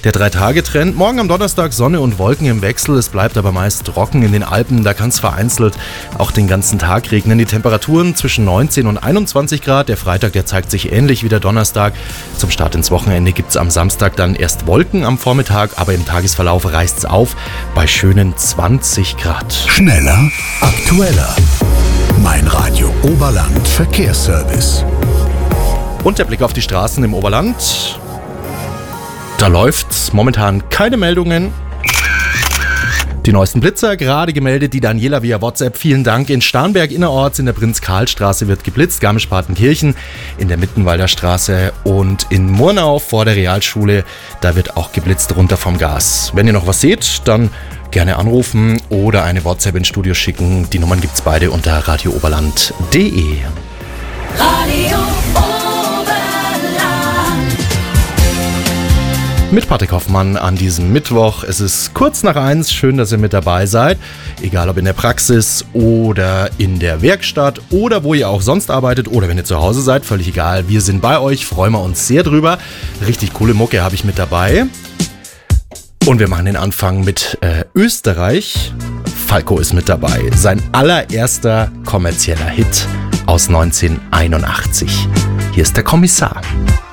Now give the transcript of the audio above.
Der 3-Tage-Trend. Morgen am Donnerstag Sonne und Wolken im Wechsel. Es bleibt aber meist trocken in den Alpen. Da kann es vereinzelt auch den ganzen Tag regnen. Die Temperaturen zwischen 19 und 21 Grad. Der Freitag, der zeigt sich ähnlich wie der Donnerstag. Zum Start ins Wochenende gibt es am Samstag dann erst Wolken am Vormittag, aber im Tagesverlauf reißt es auf bei schönen 20 Grad. Schneller, aktueller. Mein Radio Oberland Verkehrsservice. Und der Blick auf die Straßen im Oberland. Da läuft momentan keine Meldungen. Die neuesten Blitzer gerade gemeldet, die Daniela via WhatsApp. Vielen Dank. In Starnberg innerorts in der Prinz-Karl-Straße wird geblitzt, Garmisch-Partenkirchen in der Mittenwalder Straße und in Murnau vor der Realschule, da wird auch geblitzt runter vom Gas. Wenn ihr noch was seht, dann gerne anrufen oder eine WhatsApp ins Studio schicken. Die Nummern gibt's beide unter radiooberland.de. Radio Oberland. Mit Patrick Hoffmann an diesem Mittwoch. Es ist kurz nach 1. Schön, dass ihr mit dabei seid. Egal ob in der Praxis oder in der Werkstatt oder wo ihr auch sonst arbeitet oder wenn ihr zu Hause seid, völlig egal. Wir sind bei euch, freuen wir uns sehr drüber. Richtig coole Mucke habe ich mit dabei. Und wir machen den Anfang mit Österreich. Falco ist mit dabei. Sein allererster kommerzieller Hit aus 1981. Hier ist der Kommissar.